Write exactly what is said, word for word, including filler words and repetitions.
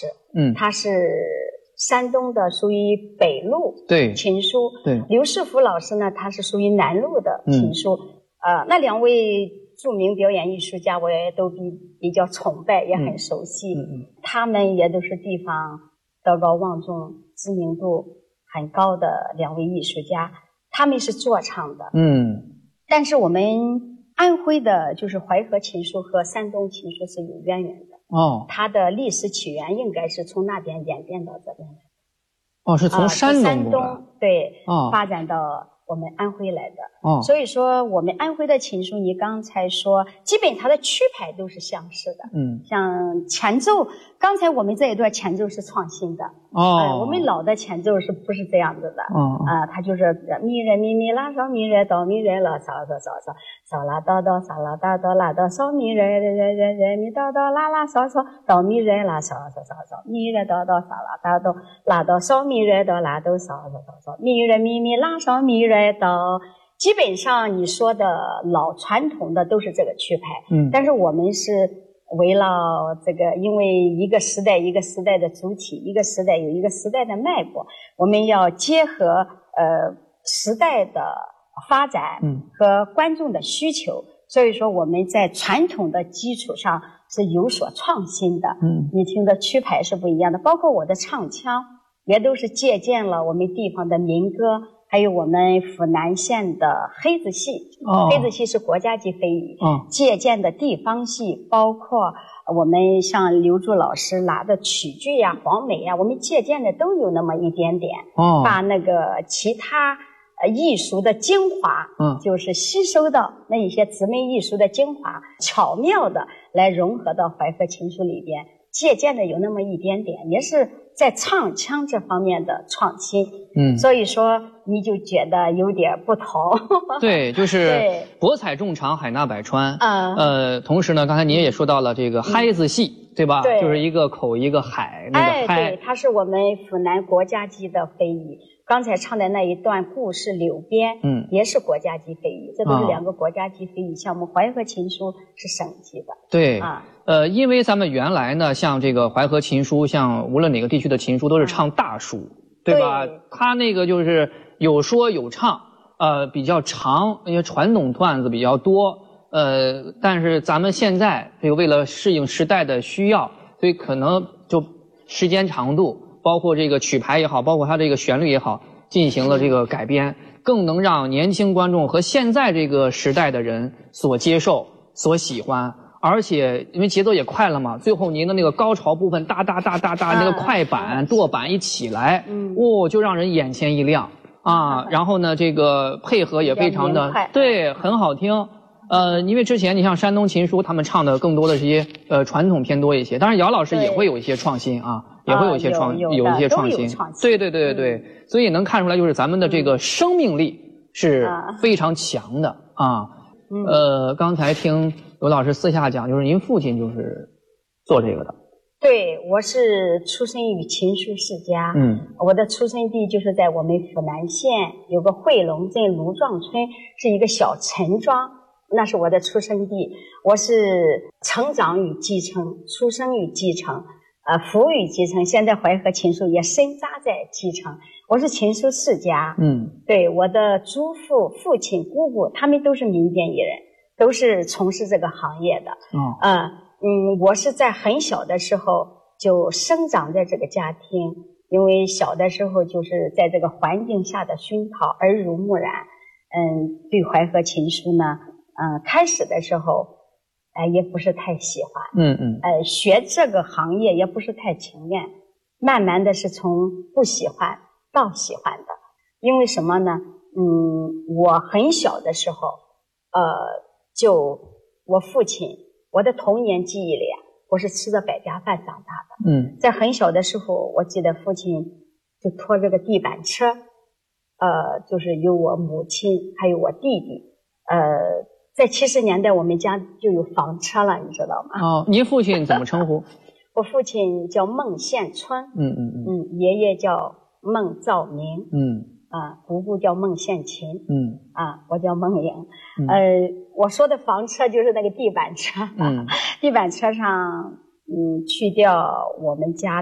师， 嗯， 他是山东的，属于北路对琴书。 对， 刘世福老师呢，他是属于南路的琴书。嗯、呃，那两位著名表演艺术家，我也都比比较崇拜，也很熟悉。 嗯嗯， 他们也都是地方德高望重、知名度很高的两位艺术家。他们是做唱的， 嗯，但是我们安徽的就是淮河琴书和山东琴书是有渊源的。哦，它的历史起源应该是从那边演变到这边来的。 哦，是从山东、呃、 山东对、 哦、 发展到我们安徽来的。 哦， 所以说我们安徽的琴书，你刚才说，基本它的曲牌都是相似的。嗯，像前奏，刚才我们这一段前奏是创新的。哦、呃，我们老的前奏是不是这样子的？哦，啊、呃，它就是咪来咪咪拉嗦咪来哆咪来啦嗦嗦嗦嗦嗦啦哆哆嗦啦哆哆啦哆嗦咪来来来来来咪哆哆啦啦嗦嗦哆咪来啦嗦嗦嗦嗦咪来哆哆嗦啦哆哆啦哆嗦咪来哆啦哆嗦嗦嗦嗦咪来咪咪拉嗦咪来哆。基本上你说的老传统的都是这个曲牌，嗯，但是我们是围绕这个，因为一个时代一个时代的主体，一个时代有一个时代的脉搏，我们要结合呃时代的发展和观众的需求，嗯，所以说我们在传统的基础上是有所创新的。嗯，你听的曲牌是不一样的，包括我的唱腔也都是借鉴了我们地方的民歌。还有我们府南县的黑子戏，哦，黑子戏是国家级非遗，哦，借鉴的地方戏，包括我们像刘柱老师拿的曲剧呀、黄梅呀，我们借鉴的都有那么一点点，哦，把那个其他呃艺术的精华，嗯，就是吸收到那一些姊妹艺术的精华，巧妙的来融合到淮河琴书里边，借鉴的有那么一点点，也是在唱腔这方面的创新。嗯，所以说你就觉得有点不同。 对，就是博采众长，海纳百川。嗯，呃，同时呢，刚才您也说到了这个嗨子戏，嗯，对吧？对，就是一个口一个海，那个嗨。 哎，对，它是我们府南国家级的非遗。刚才唱的那一段故事《柳边》，嗯，也是国家级非遗，这都是两个国家级非遗项目。淮河琴书是省级的。 对，啊，呃，因为咱们原来呢，像这个淮河琴书，像无论哪个地区的琴书，都是唱大书。嗯，对吧？对，他那个就是有说有唱，呃，比较长，因为传统段子比较多，呃，但是咱们现在这个为了适应时代的需要，所以可能就时间长度，包括这个曲牌也好，包括它这个旋律也好，进行了这个改编，更能让年轻观众和现在这个时代的人所接受、所喜欢。而且因为节奏也快了嘛，最后您的那个高潮部分，哒哒哒哒哒，那个快板、舵板一起来，嗯，哦，就让人眼前一亮啊。然后呢，这个配合也非常的对，很好听。呃，因为之前你像山东琴书，他们唱的更多的是一些呃传统偏多一些，当然姚老师也会有一些创新啊，也会有一些创有一些创新。对对对对对，所以能看出来就是咱们的这个生命力是非常强的啊。呃，刚才听刘老师私下讲，就是您父亲就是做这个的。 对，我是出生于琴书世家。嗯，我的出生地就是在我们府南县有个惠龙镇卢庄村，是一个小陈庄，那是我的出生地。我是成长于基层，出生于基层，呃，服务于基层。现在淮河琴书也深扎在基层。我是琴书世家。嗯，对，我的祖父、父亲、姑姑，他们都是民间艺人，都是从事这个行业的。哦，呃，嗯，我是在很小的时候就生长在这个家庭，因为小的时候就是在这个环境下的熏陶，耳濡目染。嗯，对淮河琴书呢，嗯，开始的时候，哎、呃，也不是太喜欢。嗯嗯。呃，学这个行业也不是太情愿，慢慢的是从不喜欢到喜欢的。因为什么呢？嗯，我很小的时候，呃，就我父亲，我的童年记忆里啊，我是吃着百家饭长大的。嗯，在很小的时候，我记得父亲就拖着个地板车，呃，就是有我母亲还有我弟弟。呃，在七十年代我们家就有房车了，你知道吗？ 哦，您父亲怎么称呼？ 我父亲叫孟宪春。嗯嗯嗯。嗯，爷爷叫孟兆明。嗯。啊，姑姑叫孟宪琴。嗯。啊，我叫孟颖。嗯、呃，我说的房车就是那个地板车。嗯。地板车上，嗯，去掉我们家